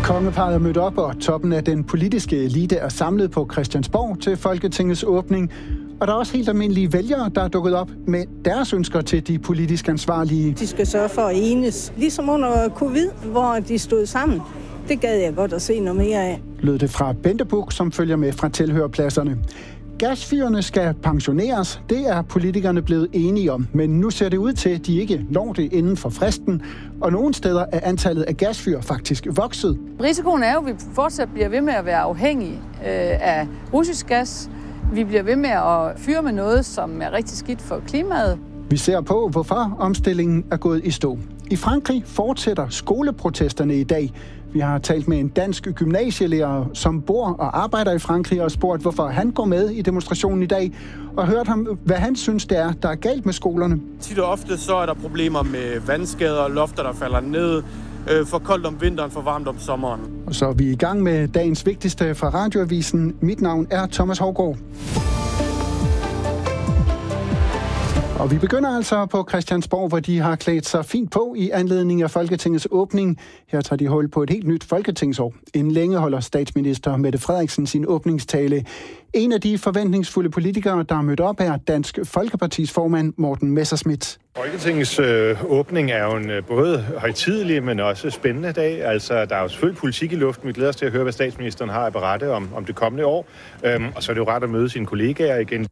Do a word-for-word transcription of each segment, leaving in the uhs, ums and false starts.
Kongeparret er mødt op, og toppen af den politiske elite er samlet på Christiansborg til Folketingets åbning. Og der er også helt almindelige vælgere, der er dukket op med deres ønsker til de politisk ansvarlige. De skal sørge for at enes, ligesom under covid, hvor de stod sammen. Det gad jeg godt at se noget mere af. Lød det fra Bente Buch, som følger med fra tilhørerpladserne. Gasfyrene skal pensioneres. Det er politikerne blevet enige om, men nu ser det ud til, at de ikke når det inden for fristen. Og nogle steder er antallet af gasfyr faktisk vokset. Risikoen er jo, at vi fortsat bliver ved med at være afhængige af russisk gas. Vi bliver ved med at fyre med noget, som er rigtig skidt for klimaet. Vi ser på, hvorfor omstillingen er gået i stå. I Frankrig fortsætter skoleprotesterne i dag. Vi har talt med en dansk gymnasielærer, som bor og arbejder i Frankrig, og spurgt, hvorfor han går med i demonstrationen i dag, og hørt ham, hvad han synes, det er, der er galt med skolerne. Tit og ofte så er der problemer med vandskader, lofter, der falder ned, øh, for koldt om vinteren, for varmt om sommeren. Og så er vi i gang med dagens vigtigste fra Radioavisen. Mit navn er Thomas Hougaard. Og vi begynder altså på Christiansborg, hvor de har klædt sig fint på i anledning af Folketingets åbning. Her tager de hul på et helt nyt folketingsår. Inden længe holder statsminister Mette Frederiksen sin åbningstale. En af de forventningsfulde politikere, der er mødt op, er Dansk Folkepartis formand Morten Messerschmidt. Folketingets øh, åbning er jo en øh, både højtidelig, men også spændende dag. Altså, der er jo selvfølgelig politik i luften. Vi glæder os til at høre, hvad statsministeren har at berette om, om det kommende år. Øhm, og så er det jo rart at møde sine kollegaer igen.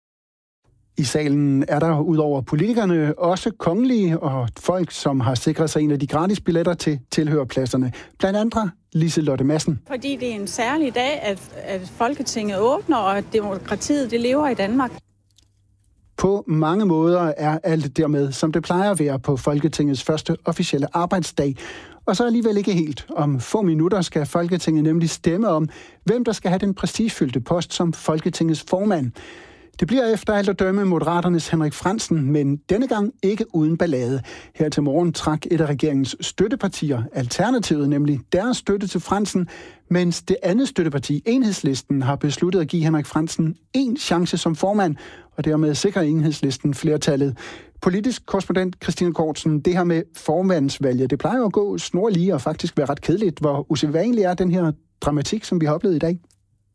I salen er der udover politikerne også kongelige og folk, som har sikret sig en af de gratis billetter til tilhørerpladserne. Blandt andre Liselotte Madsen. Fordi det er en særlig dag, at, at Folketinget åbner, og at demokratiet det lever i Danmark. På mange måder er alt dermed, som det plejer at være på Folketingets første officielle arbejdsdag. Og så alligevel ikke helt. Om få minutter skal Folketinget nemlig stemme om, hvem der skal have den prestigefyldte post som Folketingets formand. Det bliver efter alt at dømme Moderaternes Henrik Frandsen, men denne gang ikke uden ballade. Her til morgen trak et af regeringens støttepartier, Alternativet, nemlig deres støtte til Frandsen, mens det andet støtteparti, Enhedslisten, har besluttet at give Henrik Frandsen en chance som formand, og dermed sikrer Enhedslisten flertallet. Politisk korrespondent Christine Kortsen, det her med formandsvalget, det plejer at gå snorlige og faktisk være ret kedeligt. Hvor usædvanlig er den her dramatik, som vi har oplevet i dag?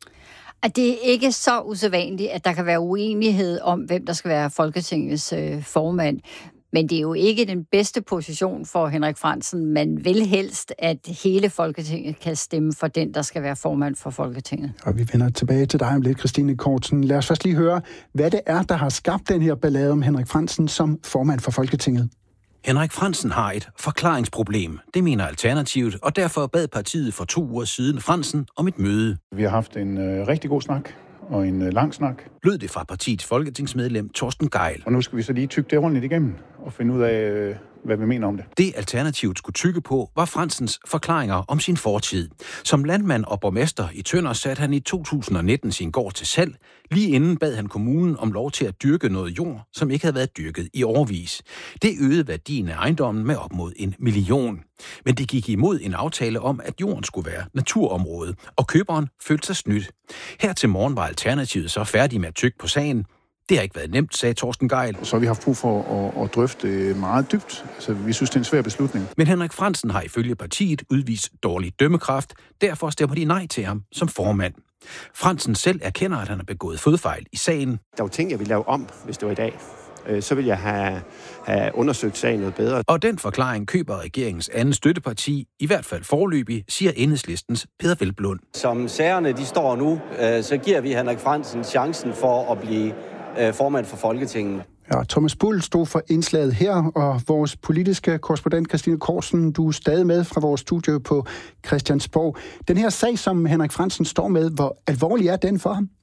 At det er ikke så usædvanligt, at der kan være uenighed om, hvem der skal være Folketingets øh, formand. Men det er jo ikke den bedste position for Henrik Frandsen. Man vil helst, at hele Folketinget kan stemme for den, der skal være formand for Folketinget. Og vi vender tilbage til dig om lidt, Christine Kortsen. Lad os først lige høre, hvad det er, der har skabt den her ballade om Henrik Frandsen som formand for Folketinget. Henrik Frandsen har et forklaringsproblem. Det mener Alternativet, og derfor bad partiet for to uger siden Frandsen om et møde. Vi har haft en øh, rigtig god snak og en øh, lang snak. Lød det fra partiets folketingsmedlem Torsten Gejl. Og nu skal vi så lige tygge det ordentligt igennem og finde ud af, øh, hvad vi mener om det. Det Alternativet skulle tygge på, var Frandsens forklaringer om sin fortid. Som landmand og borgmester i Tønder satte han i to tusind og nitten sin gård til salg. Lige inden bad han kommunen om lov til at dyrke noget jord, som ikke havde været dyrket i årevis. Det øgede værdien af ejendommen med op mod en million. Men det gik imod en aftale om, at jorden skulle være naturområde, og køberen følte sig snydt. Her til morgen var Alternativet så færdig med at tygge på sagen. Det har ikke været nemt, sagde Torsten Gejl. Så har vi haft brug for at, at drøfte meget dybt. Altså, vi synes, det er en svær beslutning. Men Henrik Frandsen har ifølge partiet udvist dårlig dømmekraft. Derfor stemmer de nej til ham som formand. Frandsen selv erkender, at han har begået fodfejl i sagen. Der var ting, jeg ville lave om, hvis det var i dag. Så ville jeg have, have undersøgt sagen noget bedre. Og den forklaring køber regeringens anden støtteparti, i hvert fald foreløbig, siger Enhedslistens Peder Hvelplund. Som sagerne de står nu, så giver vi Henrik Frandsen chancen for at blive formand for Folketinget. Ja, Thomas Bull stod for indslaget her, og vores politiske korrespondent Christine Kortsen, du er stadig med fra vores studie på Christiansborg. Den her sag, som Henrik Frandsen står med, hvor alvorlig er den for ham?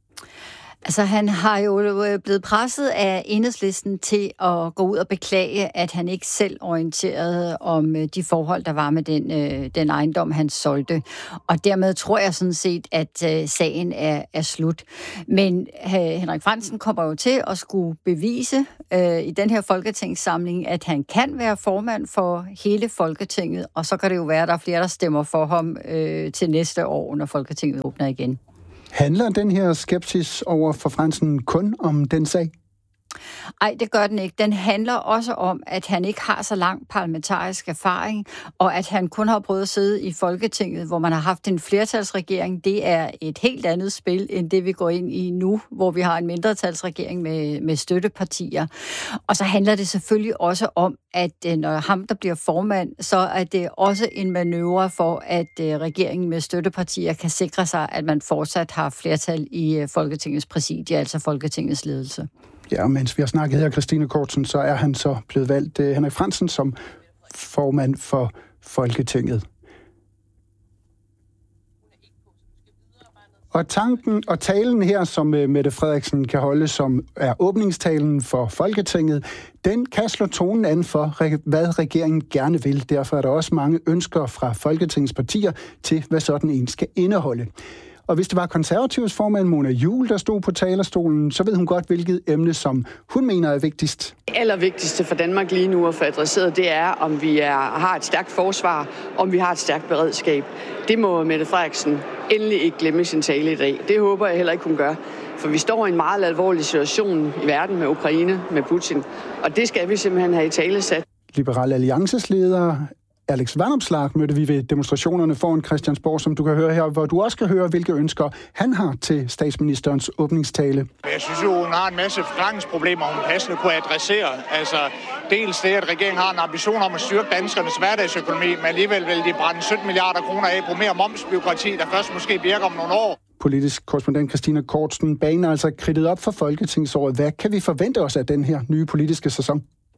Altså, han har jo blevet presset af Enhedslisten til at gå ud og beklage, at han ikke selv orienterede om de forhold, der var med den, den ejendom, han solgte. Og dermed tror jeg sådan set, at sagen er, er slut. Men Henrik Frandsen kommer jo til at skulle bevise øh, i den her folketingssamling, at han kan være formand for hele Folketinget. Og så kan det jo være, at der er flere, der stemmer for ham øh, til næste år, når Folketinget åbner igen. Handler den her skepsis over for Frandsen kun om den sag? Ej, det gør den ikke. Den handler også om, at han ikke har så lang parlamentarisk erfaring, og at han kun har prøvet at sidde i Folketinget, hvor man har haft en flertalsregering. Det er et helt andet spil, end det vi går ind i nu, hvor vi har en mindretalsregering med, med støttepartier. Og så handler det selvfølgelig også om, at når ham, der bliver formand, så er det også en manøvre for, at regeringen med støttepartier kan sikre sig, at man fortsat har flertal i Folketingets præsidie, altså Folketingets ledelse. Ja, og mens vi har snakket her, Christine Kortsen, så er han så blevet valgt, uh, Henrik Frandsen, som formand for Folketinget. Og tanken og talen her, som uh, Mette Frederiksen kan holde, som er åbningstalen for Folketinget, den kan slå tonen an for, hvad regeringen gerne vil. Derfor er der også mange ønsker fra Folketingets partier til, hvad sådan en skal indeholde. Og hvis det var Konservatives formand Mona Juul, der stod på talerstolen, så ved hun godt, hvilket emne, som hun mener er vigtigst. Det allervigtigste for Danmark lige nu at få adresseret, det er, om vi er, har et stærkt forsvar, om vi har et stærkt beredskab. Det må Mette Frederiksen endelig ikke glemme i sin tale i dag. Det håber jeg heller ikke, hun gør. For vi står i en meget alvorlig situation i verden med Ukraine, med Putin. Og det skal vi simpelthen have i tale sat. Liberal Alliances leder Alex Vanopslagh mødte vi ved demonstrationerne foran Christiansborg, som du kan høre her, hvor du også kan høre, hvilke ønsker han har til statsministerens åbningstale. Jeg synes jo, hun har en masse forklaringsproblemer, hun passende kunne adressere. Altså, dels det, at regeringen har en ambition om at styrke danskernes hverdagsøkonomi, men alligevel vil de brænde sytten milliarder kroner af på mere momsbureaukrati, der først måske virker om nogle år. Politisk korrespondent Christina Kortsen baner altså kridtet op for Folketingsåret. Hvad kan vi forvente os af den her nye politiske sæson?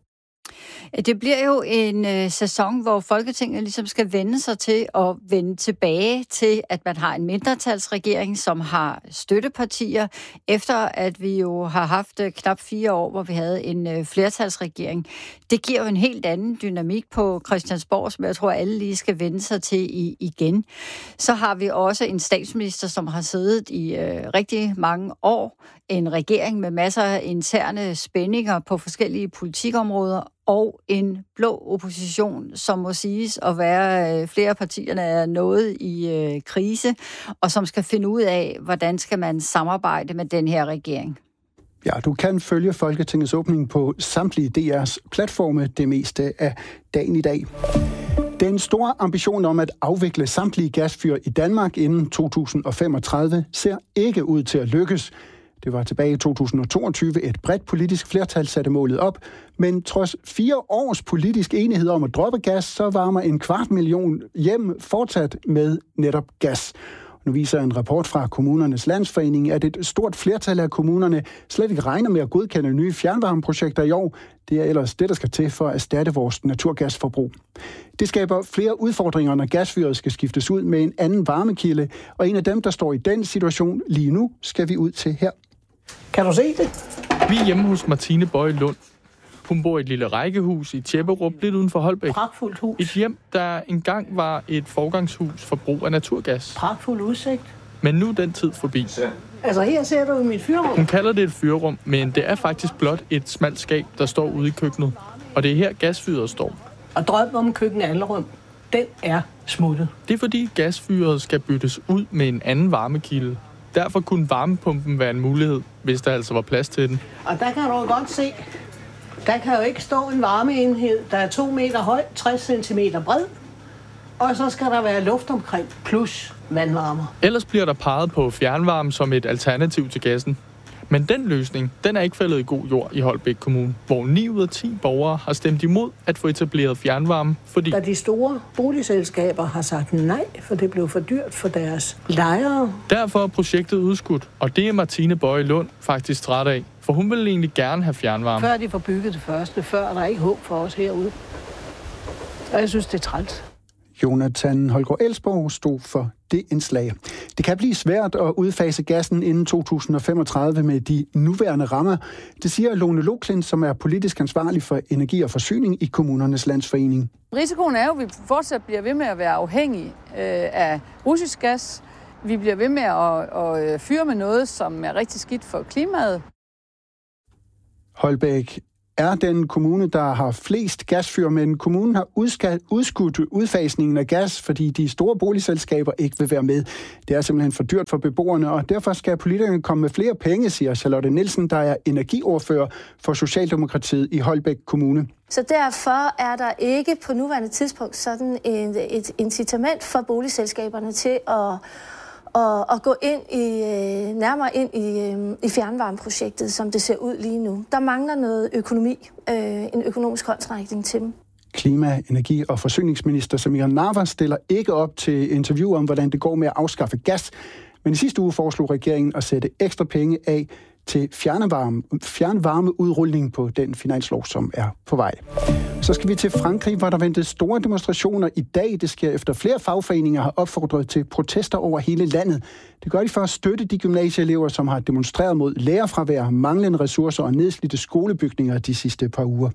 Det bliver jo en øh, sæson, hvor Folketinget ligesom skal vende sig til at vende tilbage til, at man har en mindretalsregering, som har støttepartier, efter at vi jo har haft øh, knap fire år, hvor vi havde en øh, flertalsregering. Det giver jo en helt anden dynamik på Christiansborg, som jeg tror, alle lige skal vende sig til i, igen. Så har vi også en statsminister, som har siddet i øh, rigtig mange år, en regering med masser af interne spændinger på forskellige politikområder, og en blå opposition, som må siges at være, øh, flere af partierne er nået i øh, krise, og som skal finde ud af, hvordan skal man samarbejde med den her regering. Ja, du kan følge Folketingets åbning på samtlige D R's platforme det meste af dagen i dag. Den store ambition om at afvikle samtlige gasfyr i Danmark inden to tusind og femogtredive ser ikke ud til at lykkes. Det var tilbage i to tusind og toogtyve et bredt politisk flertal satte målet op, men trods fire års politisk enighed om at droppe gas, så varmer en kvart million hjem fortsat med netop gas. Nu viser en rapport fra Kommunernes Landsforening, at et stort flertal af kommunerne slet ikke regner med at godkende nye fjernvarmeprojekter i år. Det er ellers det, der skal til for at erstatte vores naturgasforbrug. Det skaber flere udfordringer, når gasfyret skal skiftes ud med en anden varmekilde, og en af dem, der står i den situation lige nu, skal vi ud til her. Kan du se det? Vi er hjemme hos Martine Bøje Lund. Hun bor i et lille rækkehus i Tjepperup, lidt uden for Holbæk. Pragtfuldt hus. Et hjem, der engang var et forgangshus for brug af naturgas. Pragtfuld udsigt. Men nu er den tid forbi. Altså her ser du mit fyrrum. Hun kalder det et fyrrum, men det er faktisk blot et smalt skab, der står ude i køkkenet. Og det er her gasfyret står. Og drømmen om køkkenalderum, den er smuttet. Det er fordi gasfyret skal byttes ud med en anden varmekilde. Derfor kunne varmepumpen være en mulighed, hvis der altså var plads til den. Og der kan du godt se, der kan jo ikke stå en varmeenhed, der er to meter høj, tres centimeter bred. Og så skal der være luft omkring, plus vandvarmer. Ellers bliver der peget på fjernvarme som et alternativ til gassen. Men den løsning, den er ikke faldet i god jord i Holbæk Kommune, hvor ni ud af ti borgere har stemt imod at få etableret fjernvarme, fordi... Da de store boligselskaber har sagt nej, for det blev for dyrt for deres lejere. Derfor er projektet udskudt, og det er Martine Bøje Lund faktisk træt af, for hun vil egentlig gerne have fjernvarme. Før de får bygget det første, før er der ikke håb for os herude. Og jeg synes, det er træls. Jonathan Holgaard Elsborg stod for det indslag. Det kan blive svært at udfase gassen inden to tusind og femogtredive med de nuværende rammer. Det siger Lone Loklin, som er politisk ansvarlig for energi og forsyning i Kommunernes Landsforening. Risikoen er jo, at vi fortsat bliver ved med at være afhængige af russisk gas. Vi bliver ved med at, at fyre med noget, som er rigtig skidt for klimaet. Holbæk er den kommune, der har flest gasfyr, men kommunen har udskudt udfasningen af gas, fordi de store boligselskaber ikke vil være med. Det er simpelthen for dyrt for beboerne, og derfor skal politikerne komme med flere penge, siger Charlotte Nielsen, der er energiordfører for Socialdemokratiet i Holbæk Kommune. Så derfor er der ikke på nuværende tidspunkt sådan et, et incitament for boligselskaberne til at Og, og gå ind i, nærmere ind i, i fjernvarmeprojektet, som det ser ud lige nu. Der mangler noget økonomi, øh, en økonomisk håndsrækning til dem. Klima-, energi- og forsyningsminister Samira Nawa stiller ikke op til interview om, hvordan det går med at afskaffe gas. Men i sidste uge foreslog regeringen at sætte ekstra penge af til fjernvarme, fjernvarmeudrulning på den finanslov, som er på vej. Så skal vi til Frankrig, hvor der ventes store demonstrationer i dag. Det sker efter flere fagforeninger har opfordret til protester over hele landet. Det gør de for at støtte de gymnasieelever, som har demonstreret mod lærerfravær, manglende ressourcer og nedslidte skolebygninger de sidste par uger.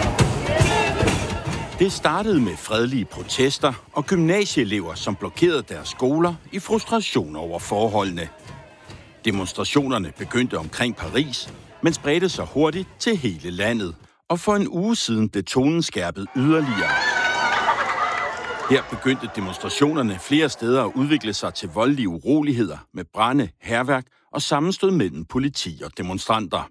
Det startede med fredelige protester og gymnasieelever, som blokerede deres skoler i frustration over forholdene. Demonstrationerne begyndte omkring Paris, men spredte sig hurtigt til hele landet. Og for en uge siden blev tonen skærpet yderligere. Her begyndte demonstrationerne flere steder at udvikle sig til voldelige uroligheder med brande, hærværk og sammenstød mellem politi og demonstranter.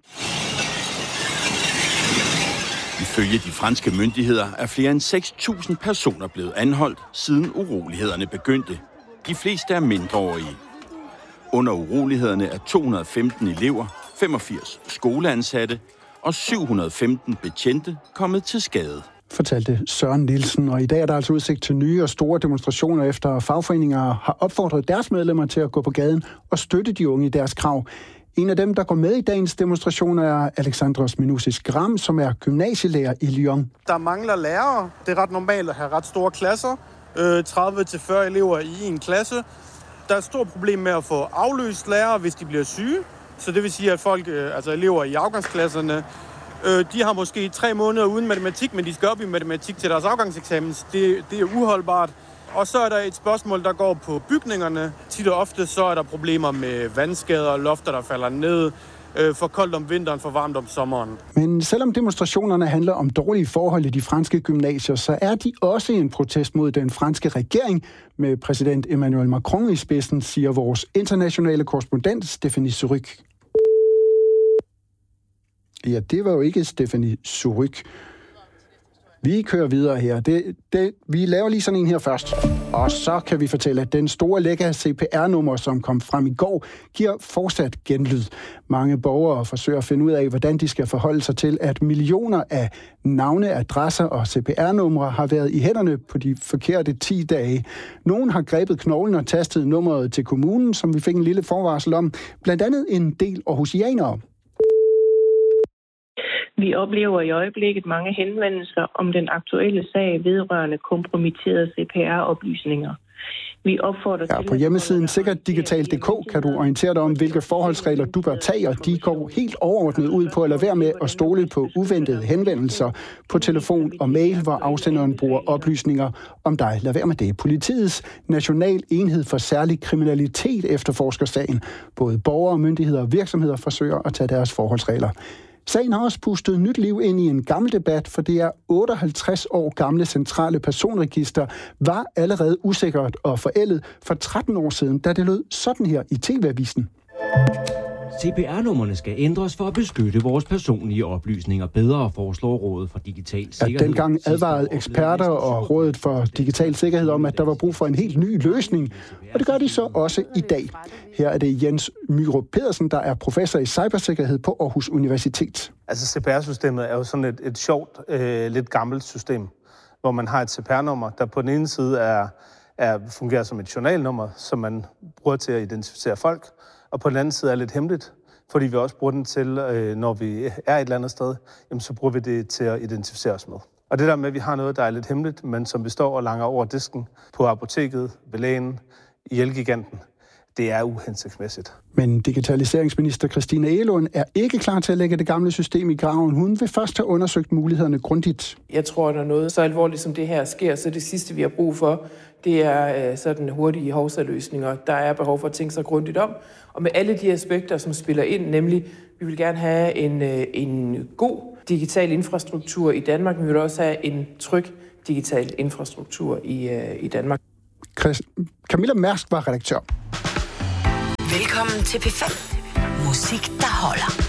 Ifølge de franske myndigheder er flere end seks tusind personer blevet anholdt, siden urolighederne begyndte. De fleste er mindreårige. Under urolighederne er to hundrede og femten elever, femogfirs skoleansatte og syv hundrede og femten betjente kommet til skade. Fortalte Søren Nielsen, og i dag er der altså udsigt til nye og store demonstrationer, efter fagforeninger har opfordret deres medlemmer til at gå på gaden og støtte de unge i deres krav. En af dem, der går med i dagens demonstration, er Alexandros Minousis Gram, som er gymnasielærer i Lyon. Der mangler lærere. Det er ret normalt at have ret store klasser. tredive til fyrre elever i en klasse. Der er et stort problem med at få afløst lærere, hvis de bliver syge. Så det vil sige, at folk, altså elever i afgangsklasserne, de har måske tre måneder uden matematik, men de skal op i matematik til deres afgangseksamen. Det, det er uholdbart. Og så er der et spørgsmål, der går på bygningerne. Tit og ofte så er der problemer med vandskader og lofter, der falder ned. For koldt om vinteren, for varmt om sommeren. Men selvom demonstrationerne handler om dårlige forhold i de franske gymnasier, så er de også en protest mod den franske regering med præsident Emmanuel Macron i spidsen, siger vores internationale korrespondent Stéphanie Surrugue. Ja, det var jo ikke Stéphanie Surrugue. Vi kører videre her. Det, det, vi laver lige sådan en her først. Og så kan vi fortælle, at den store læk af C P R-nummer, som kom frem i går, giver fortsat genlyd. Mange borgere forsøger at finde ud af, hvordan de skal forholde sig til, at millioner af navne, adresser og C P R-numre har været i hænderne på de forkerte ti dage. Nogen har grebet knoglen og tastet nummeret til kommunen, som vi fik en lille forvarsel om. Blandt andet en del aarhusianere. Vi oplever i øjeblikket mange henvendelser om den aktuelle sag vedrørende kompromitterede C P R-oplysninger. Vi opfordrer ja, til... På hjemmesiden sikkertdigital punktum d k kan du orientere dig om, hvilke forholdsregler du bør tage, og de går helt overordnet ud på at lade være med at stole på uventede henvendelser på telefon og mail, hvor afsenderen bruger oplysninger om dig. Lad være med det. Politiets National Enhed for Særlig Kriminalitet efterforsker sagen. Både borgere, myndigheder og virksomheder forsøger at tage deres forholdsregler. Sagen har også pustet nyt liv ind i en gammel debat, for det er otteoghalvtreds år gamle centrale personregister var allerede usikkert og forældet for tretten år siden, da det lød sådan her i T V-avisen. C P R-nummerne skal ændres for at beskytte vores personlige oplysninger bedre, foreslår Rådet for Digital Sikkerhed. Ja, dengang advarede eksperter og Rådet for Digital Sikkerhed om, at der var brug for en helt ny løsning, og det gør de så også i dag. Her er det Jens Myrup Pedersen, der er professor i cybersikkerhed på Aarhus Universitet. Altså C P R-systemet er jo sådan et, et sjovt, øh, lidt gammelt system, hvor man har et C P R-nummer, der på den ene side er, er, fungerer som et journalnummer, som man bruger til at identificere folk, og på den anden side er lidt hemmeligt, fordi vi også bruger den til, øh, når vi er et eller andet sted, jamen, så bruger vi det til at identificere os med. Og det der med, at vi har noget, der er lidt hemmeligt, men som vi står og langer over disken på apoteket, ved lægen, i Elgiganten, det er uhensigtsmæssigt. Men digitaliseringsminister Christina Egelund er ikke klar til at lægge det gamle system i graven. Hun vil først have undersøgt mulighederne grundigt. Jeg tror, når noget så alvorligt som det her sker, så det sidste, vi har brug for, det er sådan hurtige hovsaløsninger. Der er behov for at tænke sig grundigt om. Og med alle de aspekter, som spiller ind, nemlig vi vil gerne have en, en god digital infrastruktur i Danmark, men vi vil også have en tryg digital infrastruktur i, øh, i Danmark. Chris, Camilla Mærsk var redaktør. Velkommen til P fem. Musik, der holder.